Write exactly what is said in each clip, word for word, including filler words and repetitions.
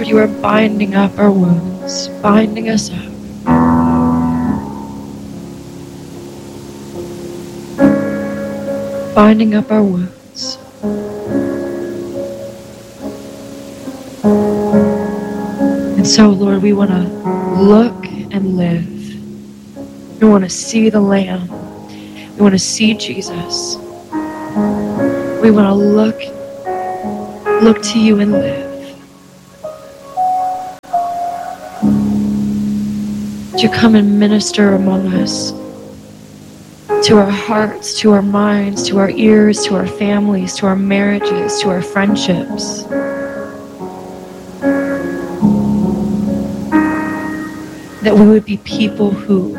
Lord, you are binding up our wounds, binding us up. Binding up our wounds. And so, Lord, we want to look and live. We want to see the Lamb. We want to see Jesus. We want to look, look to you and live. Would you come and minister among us, to our hearts, to our minds, to our ears, to our families, to our marriages, to our friendships. That we would be people who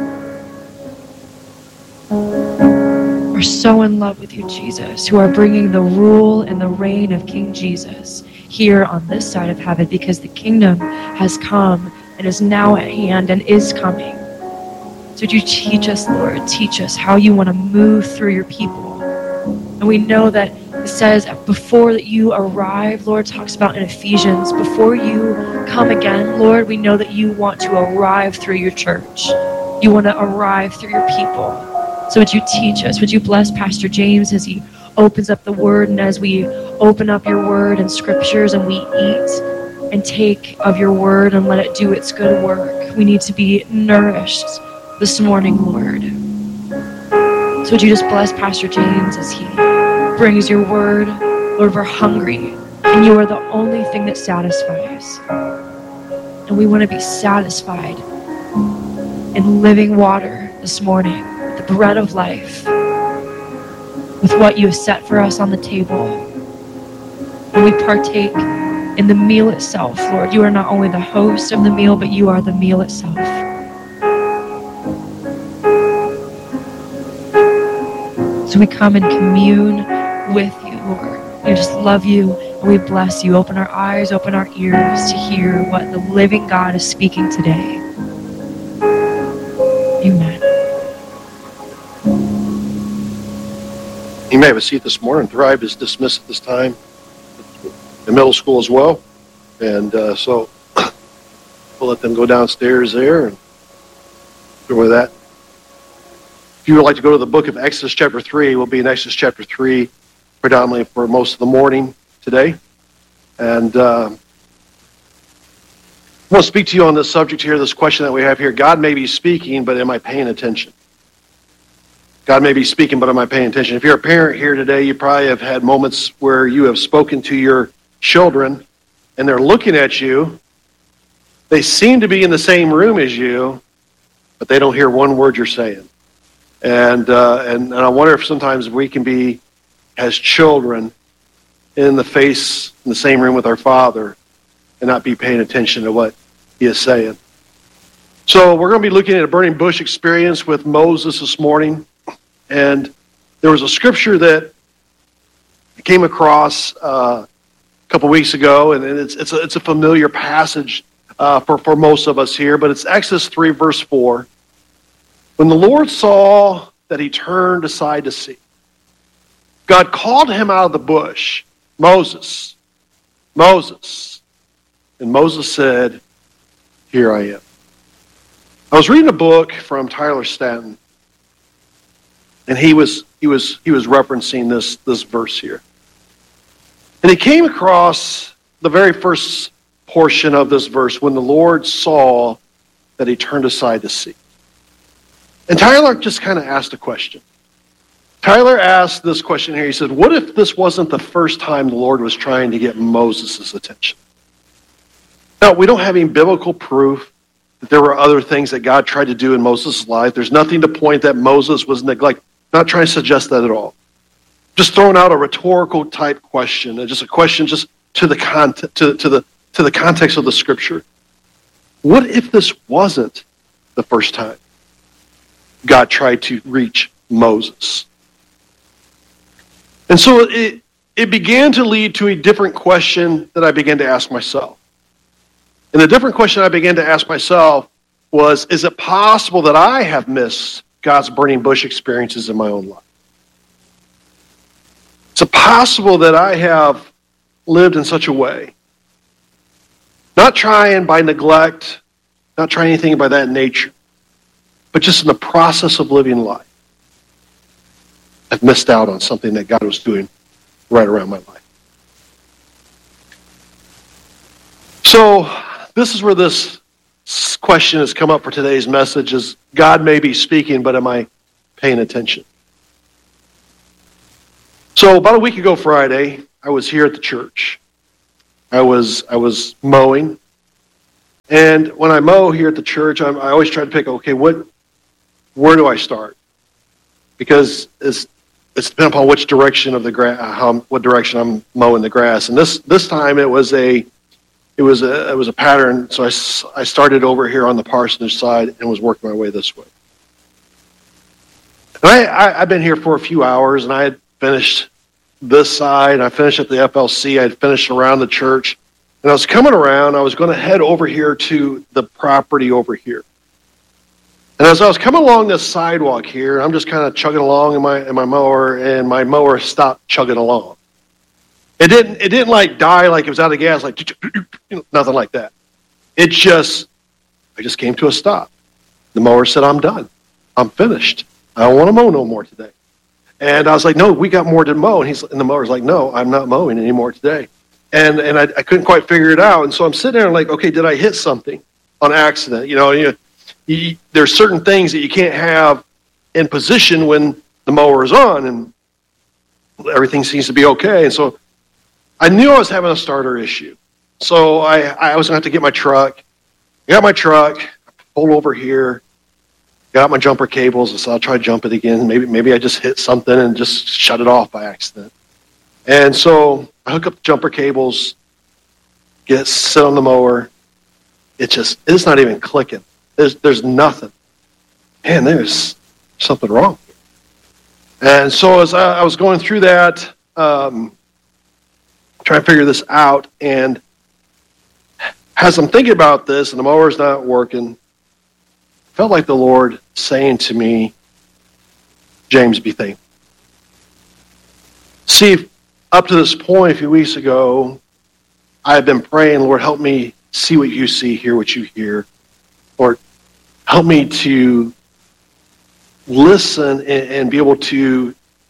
are so in love with you, Jesus, who are bringing the rule and the reign of King Jesus here on this side of heaven, because the kingdom has come and is now at hand and is coming. So would you teach us, Lord, teach us how you want to move through your people. And we know that it says before that you arrive, Lord, talks about in Ephesians, before you come again, Lord, we know that you want to arrive through your church. You want to arrive through your people. So would you teach us? Would you bless Pastor James as he opens up the word, and as we open up your word and scriptures and we eat and take of your word and let it do its good work. We need to be nourished this morning, Lord. So would you just bless Pastor James as he brings your word. Lord, we're hungry, and you are the only thing that satisfies. And we want to be satisfied in living water this morning, the bread of life, with what you have set for us on the table. And we partake in the meal itself, Lord. You are not only the host of the meal, but you are the meal itself. So we come and commune with you, Lord. We just love you and we bless you. Open our eyes, open our ears to hear what the living God is speaking today. Amen. You may have a seat this morning. Thrive is dismissed at this time. In middle school as well. And uh, so we'll let them go downstairs there and go with that. If you would like to go to the book of Exodus chapter three, we'll be in Exodus chapter three predominantly for most of the morning today. And uh, I want to speak to you on this subject here, this question that we have here. God may be speaking, but am I paying attention? God may be speaking, but am I paying attention? If you're a parent here today, you probably have had moments where you have spoken to your children and they're looking at you. They seem to be in the same room as you, but they don't hear one word you're saying. And, uh, and and I wonder if sometimes we can be, as children, in the face, in the same room with our Father, and not be paying attention to what He is saying. So we're going to be looking at a burning bush experience with Moses this morning. And there was a scripture that I came across uh, a couple weeks ago, and it's it's a, it's a familiar passage uh, for, for most of us here, but it's Exodus three, verse four. When the Lord saw that he turned aside to see, God called him out of the bush, Moses, Moses. And Moses said, here I am. I was reading a book from Tyler Staton, and he was he was he was referencing this this verse here. And he came across the very first portion of this verse, when the Lord saw that he turned aside to see. And Tyler just kind of asked a question. Tyler asked this question here. He said, what if this wasn't the first time the Lord was trying to get Moses' attention? Now, we don't have any biblical proof that there were other things that God tried to do in Moses' life. There's nothing to point that Moses was neglected. Not trying to suggest that at all. Just throwing out a rhetorical type question, just a question just to the context, to, to the to the context of the scripture. What if this wasn't the first time God tried to reach Moses? And so it, it began to lead to a different question that I began to ask myself. And the different question I began to ask myself was, is it possible that I have missed God's burning bush experiences in my own life? Is it possible that I have lived in such a way Not trying by neglect, not trying anything by that nature, but just in the process of living life, I've missed out on something that God was doing right around my life. So this is where this question has come up for today's message is, God may be speaking, but am I paying attention? So about a week ago Friday, I was here at the church. I was I was mowing. And when I mow here at the church, I'm, I always try to pick, okay, what, where do I start? Because it's it's depending upon which direction of the grass, how what direction I'm mowing the grass. And this this time it was a it was a it was a pattern. So I, I started over here on the parsonage side and was working my way this way. And I, I I've been here for a few hours, and I had finished this side. I finished at the F L C. I had finished around the church. And I was coming around, I was going to head over here to the property over here. And as I was coming along this sidewalk here, I'm just kind of chugging along in my in my mower, and my mower stopped chugging along. It didn't it didn't like die like it was out of gas, like nothing like that. It just I just came to a stop. The mower said, I'm done. I'm finished. I don't want to mow no more today. And I was like, no, we got more to mow. And he's and the mower's like, no, I'm not mowing anymore today. And and I, I couldn't quite figure it out. And so I'm sitting there and like, okay, did I hit something on accident? You know, you, you, there's certain things that you can't have in position when the mower is on, and everything seems to be okay. And so I knew I was having a starter issue. So I, I was going to have to get my truck. I got my truck, pulled over here, got my jumper cables, and so I'll try to jump it again. Maybe maybe I just hit something and just shut it off by accident. And so I hook up the jumper cables, get sit on the mower. It just it's not even clicking. There's there's nothing. Man, there's something wrong. And so as I, I was going through that, um, trying to figure this out, and as I'm thinking about this, and the mower's not working, I felt like the Lord saying to me, James, be thankful. See, up to this point, a few weeks ago, I had been praying, Lord, help me see what you see, hear what you hear. Lord, help me to listen and, and be able to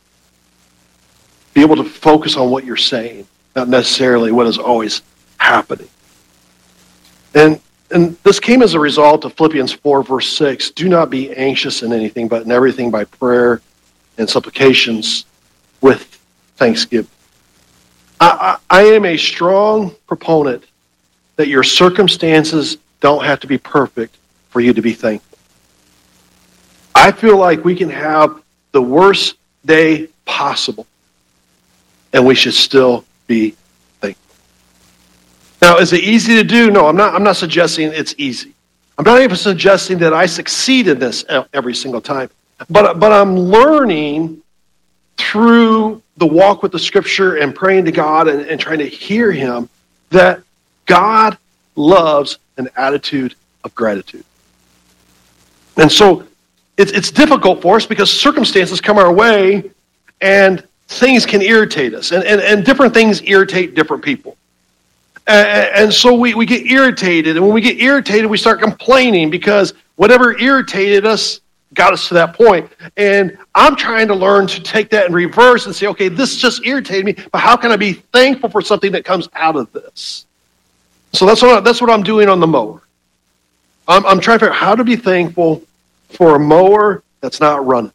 be able to focus on what you're saying, not necessarily what is always happening. And and this came as a result of Philippians four, verse six. Do not be anxious in anything, but in everything by prayer and supplications with thanksgiving. I, I, I am a strong proponent that your circumstances don't have to be perfect for you to be thankful. I feel like we can have the worst day possible, and we should still be thankful. Now, is it easy to do? No, I'm not. I'm not suggesting it's easy. I'm not even suggesting that I succeed in this every single time. But but I'm learning through the walk with the Scripture and praying to God and, and trying to hear Him that God loves an attitude of gratitude. And so it's it's difficult for us because circumstances come our way and things can irritate us. And, and, and different things irritate different people. And, and so we, we get irritated. And when we get irritated, we start complaining because whatever irritated us got us to that point. And I'm trying to learn to take that in reverse and say, okay, this just irritated me, but how can I be thankful for something that comes out of this? So that's what, I, that's what I'm doing on the mower. I'm, I'm trying to figure out how to be thankful for a mower that's not running.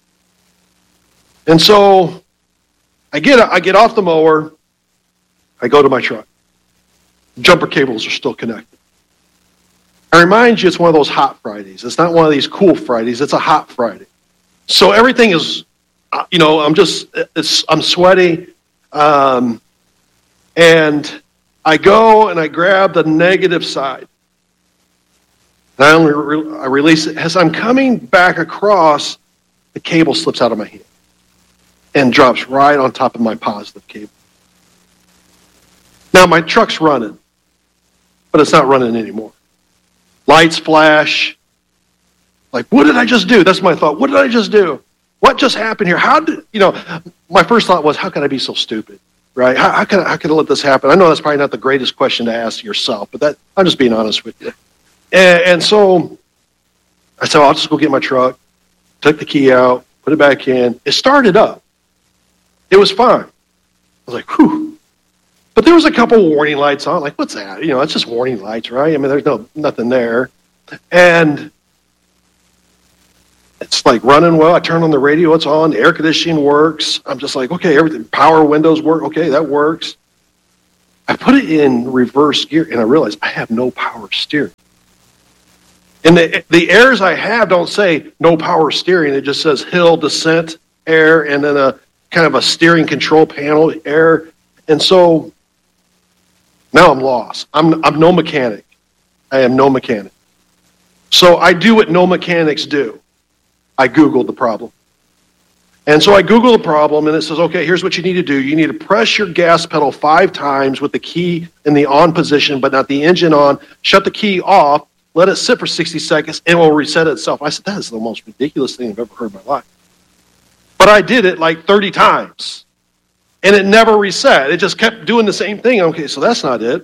And so I get I get off the mower, I go to my truck. Jumper cables are still connected. I remind you, it's one of those hot Fridays. It's not one of these cool Fridays. It's a hot Friday. So everything is, you know, I'm just, it's, I'm sweaty. Um, and I go and I grab the negative side. And I only re- I release it. As I'm coming back across, the cable slips out of my hand and drops right on top of my positive cable. Now my truck's running, but it's not running anymore. Lights flash. Like, what did I just do? That's my thought. What did I just do? What just happened here? How did, you know, my first thought was, how could I be so stupid? right? How, how could I, how could I let this happen? I know that's probably not the greatest question to ask yourself, but that I'm just being honest with you. And, and so I said, well, I'll just go get my truck, took the key out, put it back in. It started up. It was fine. I was like, whew. But there was a couple warning lights on. Like, what's that? You know, it's just warning lights, right? I mean, there's no nothing there. And it's like running well. I turn on the radio, it's on. The air conditioning works. I'm just like, okay, everything. Power windows work. Okay, that works. I put it in reverse gear, and I realized I have no power steering. And the, the airs I have don't say no power steering. It just says hill, descent, air, and then a kind of a steering control panel, air. And so now I'm lost. I'm, I'm no mechanic. I am no mechanic. So I do what no mechanics do. I Googled the problem. And so I Googled the problem, and it says, okay, here's what you need to do. You need to press your gas pedal five times with the key in the on position, but not the engine on. Shut the key off. Let it sit for sixty seconds, and it will reset itself. I said, that is the most ridiculous thing I've ever heard in my life. But I did it like thirty times, and it never reset. It just kept doing the same thing. Okay, so that's not it.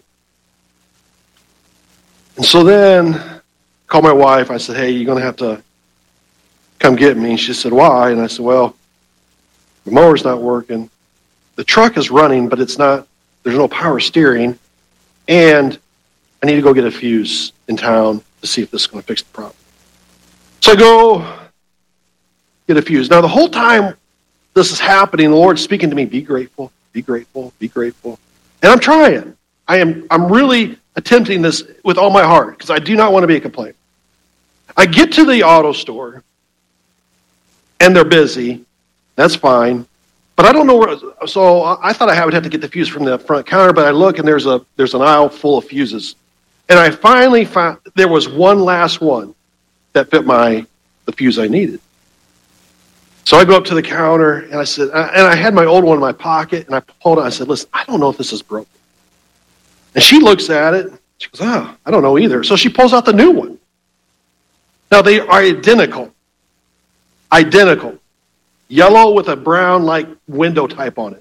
And so then I called my wife. I said, hey, you're going to have to come get me. She said, why? And I said, well, the mower's not working. The truck is running, but it's not, there's no power steering, and I need to go get a fuse in town to see if this is going to fix the problem. So I go get a fuse. Now, the whole time this is happening, the Lord's speaking to me, be grateful, be grateful, be grateful. And I'm trying. I am, I'm really attempting this with all my heart because I do not want to be a complainer. I get to the auto store, and they're busy. That's fine. But I don't know where, so I thought I would have to get the fuse from the front counter, but I look, and there's a there's an aisle full of fuses. And I finally found, there was one last one that fit my, the fuse I needed. So I go up to the counter, and I said, and I had my old one in my pocket, and I pulled it, I said, listen, I don't know if this is broken. And she looks at it, she goes, oh, I don't know either. So she pulls out the new one. Now they are identical. Identical. Yellow with a brown, like, window type on it.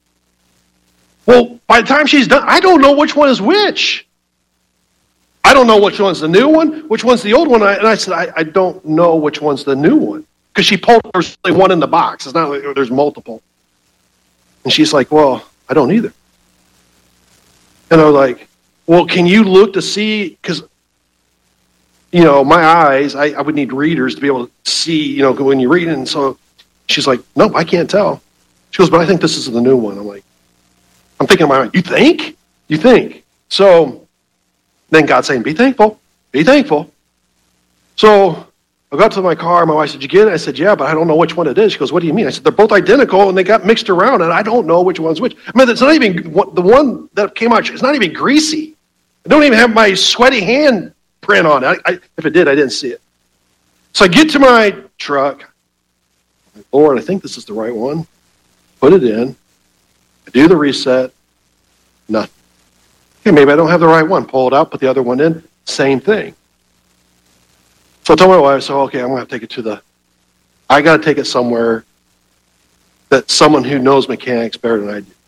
Well, by the time she's done, I don't know which one is which. I don't know which one's the new one, which one's the old one. And I said, I, I don't know which one's the new one. Because she pulled, there's only one in the box. It's not like there's multiple. And she's like, well, I don't either. And I was like, well, can you look to see, because, you know, my eyes, I, I would need readers to be able to see, you know, when you read it. And so she's like, no, I can't tell. She goes, but I think this is the new one. I'm like, I'm thinking in my mind, you think? You think? So then God's saying, be thankful. Be thankful. So I got to my car. My wife said, did you get it? I said, yeah, but I don't know which one it is. She goes, what do you mean? I said, they're both identical, and they got mixed around, and I don't know which one's which. I mean, it's not even, the one that came out, it's not even greasy. I don't even have my sweaty hand print on it. I, I, if it did, I didn't see it. So I get to my truck. I'm like, Lord, I think this is the right one. Put it in. I do the reset. Nothing. Okay, maybe I don't have the right one. Pull it out, put the other one in. Same thing. So I told my wife, so okay, I'm going to have to take it to the, I got to take it somewhere that someone who knows mechanics better than I do.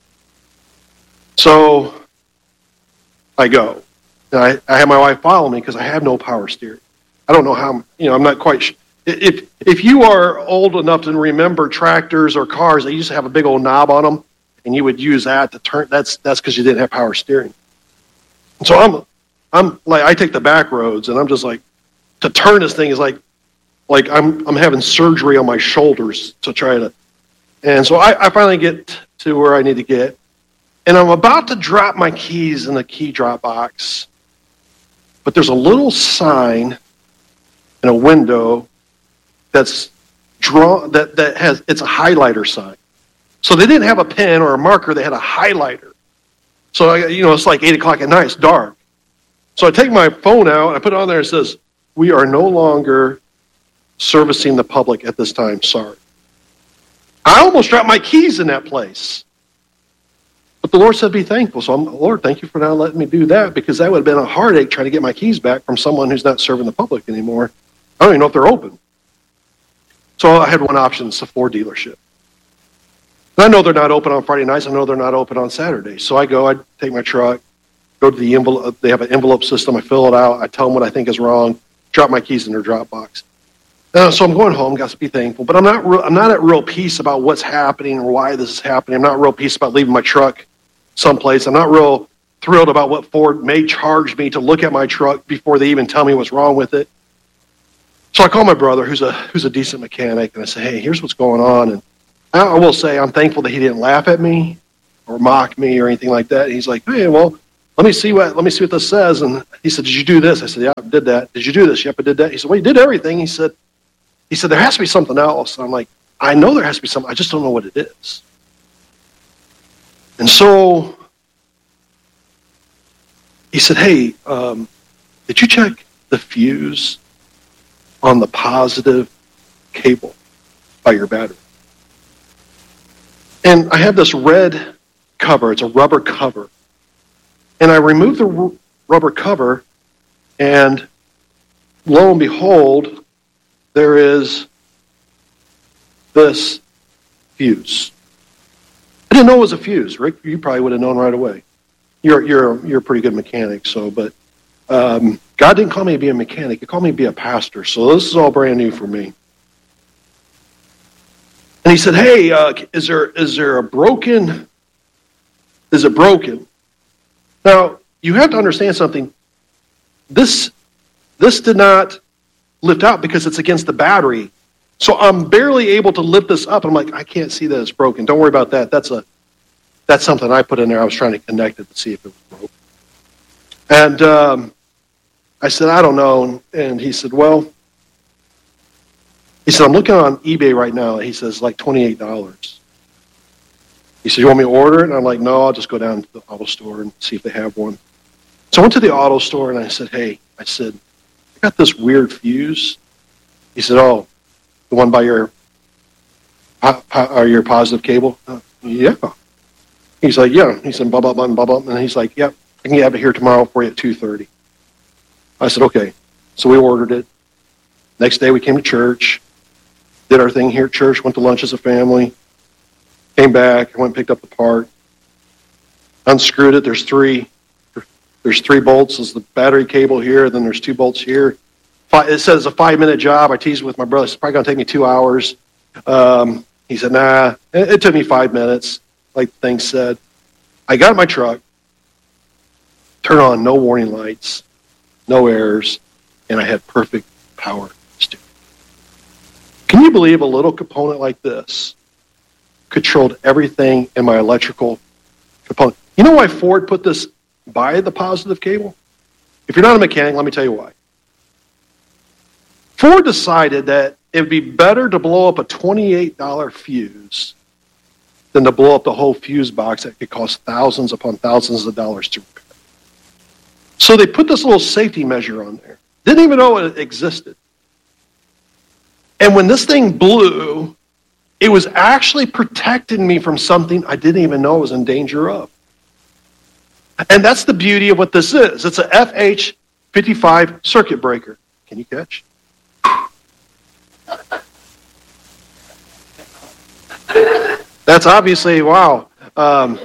So I go. And I, I have my wife follow me because I have no power steering. I don't know how, you know, I'm not quite sure. If, if you are old enough to remember tractors or cars, they used to have a big old knob on them, and you would use that to turn, that's that's because you didn't have power steering. And so I'm, I'm like, I take the back roads, and I'm just like, to turn this thing is like, like I'm I'm having surgery on my shoulders to try to, and so I, I finally get to where I need to get, and I'm about to drop my keys in the key drop box, but there's a little sign in a window that's drawn, that, that has, it's a highlighter sign. So they didn't have a pen or a marker, they had a highlighter. So, I, you know, it's like eight o'clock at night, it's dark. So I take my phone out, I put it on there, it says, we are no longer servicing the public at this time, sorry. I almost dropped my keys in that place. But the Lord said, be thankful. So I'm, Lord, thank you for not letting me do that, because that would have been a heartache trying to get my keys back from someone who's not serving the public anymore. I don't even know if they're open. So I had one option, it's a Ford dealership. And I know they're not open on Friday nights. I know they're not open on Saturdays. So I go, I take my truck, go to the envelope. They have an envelope system. I fill it out. I tell them what I think is wrong, drop my keys in their drop box. Uh, so I'm going home, got to be thankful. But I'm not real, I'm not at real peace about what's happening or why this is happening. I'm not real peace about leaving my truck someplace. I'm not real thrilled about what Ford may charge me to look at my truck before they even tell me what's wrong with it. So I call my brother, who's a who's a decent mechanic, and I say, hey, here's what's going on. And I, I will say I'm thankful that he didn't laugh at me or mock me or anything like that. And he's like, hey, well, let me see what let me see what this says. And he said, did you do this? I said, yeah, I did that. Did you do this? Yep, I did that. He said, well, you did everything. He said, he said, there has to be something else. And I'm like, I know there has to be something. I just don't know what it is. And so he said, hey, um, did you check the fuse on the positive cable by your battery? And I have this red cover. It's a rubber cover. And I removed the r- rubber cover, and lo and behold, there is this fuse. I didn't know it was a fuse. Rick, you probably would have known right away. You're you're you're a pretty good mechanic, so but um, God didn't call me to be a mechanic. He called me to be a pastor. So this is all brand new for me. And he said, "Hey, uh, is there is there a broken? Is it broken?" Now you have to understand something. This this did not lift out because it's against the battery. So I'm barely able to lift this up. I'm like, I can't see that it's broken. Don't worry about that. That's a that's something I put in there. I was trying to connect it to see if it was broken. And um, I said, I don't know. And he said, well, he said, I'm looking on eBay right now. He says, like twenty-eight dollars. He said, you want me to order it? And I'm like, no, I'll just go down to the auto store and see if they have one. So I went to the auto store and I said, hey, I said, I got this weird fuse. He said, oh, the one by your or your positive cable? Uh, yeah. He's like, yeah. He said, blah, blah, blah, blah, blah. And he's like, yep, I can have it here tomorrow for you at two thirty. I said, okay. So we ordered it. Next day we came to church, did our thing here at church, went to lunch as a family, came back, went and picked up the part, unscrewed it. There's three. There's three bolts. There's the battery cable here. Then there's two bolts here. It says a five-minute job. I teased with my brother. It's probably going to take me two hours. Um, he said, nah. It, it took me five minutes, like the thing said. I got in my truck, turned on no warning lights, no errors, and I had perfect power steering. Can you believe a little component like this controlled everything in my electrical component? You know why Ford put this by the positive cable? If you're not a mechanic, let me tell you why. Ford decided that it would be better to blow up a twenty-eight dollars fuse than to blow up the whole fuse box that could cost thousands upon thousands of dollars to repair. So they put this little safety measure on there. Didn't even know it existed. And when this thing blew, it was actually protecting me from something I didn't even know I was in danger of. And that's the beauty of what this is. It's a F H fifty-five circuit breaker. Can you catch? That's obviously, wow. Um,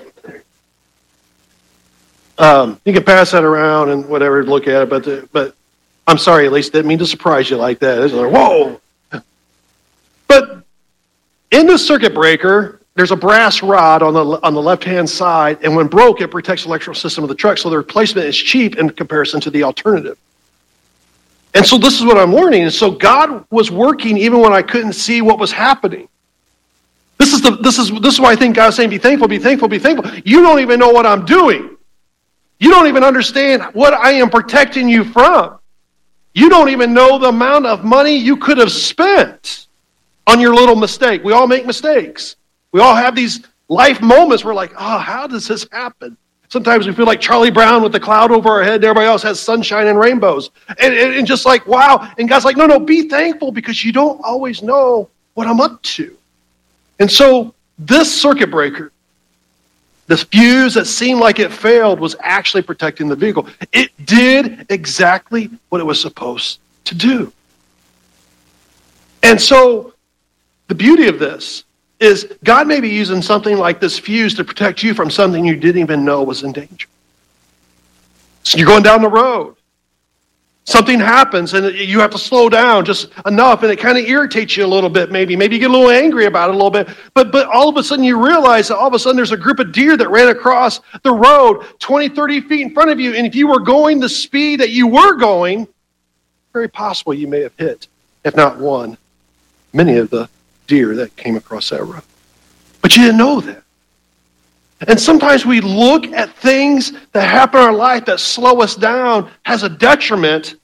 um, you can pass that around and whatever, look at it, but the, but I'm sorry, at least didn't mean to surprise you like that. It's like, whoa. But in the circuit breaker, there's a brass rod on the on the left-hand side, and when broke, it protects the electrical system of the truck, so the replacement is cheap in comparison to the alternative. And so this is what I'm learning. And so God was working even when I couldn't see what was happening. This is the this is this is why I think God's saying, be thankful, be thankful, be thankful. You don't even know what I'm doing. You don't even understand what I am protecting you from. You don't even know the amount of money you could have spent on your little mistake. We all make mistakes. We all have these life moments where we're like, oh, how does this happen? Sometimes we feel like Charlie Brown with the cloud over our head. Everybody else has sunshine and rainbows. And, and, and just like, wow. And God's like, no, no, be thankful because you don't always know what I'm up to. And so this circuit breaker, this fuse that seemed like it failed, was actually protecting the vehicle. It did exactly what it was supposed to do. And so the beauty of this is God may be using something like this fuse to protect you from something you didn't even know was in danger. So you're going down the road. Something happens and you have to slow down just enough, and it kind of irritates you a little bit maybe. Maybe you get a little angry about it a little bit. But but all of a sudden you realize that all of a sudden there's a group of deer that ran across the road twenty, thirty feet in front of you. And if you were going the speed that you were going, very possible you may have hit, if not one, many of the deer that came across that road. But you didn't know that. And sometimes we look at things that happen in our life that slow us down as a detriment